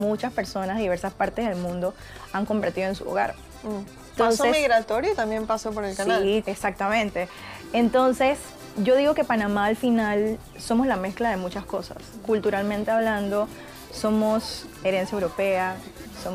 muchas personas de diversas partes del mundo han convertido en su hogar. Paso migratorio también pasó por el canal. Sí, exactamente. Entonces, yo digo que Panamá al final somos la mezcla de muchas cosas. Culturalmente hablando, somos herencia europea,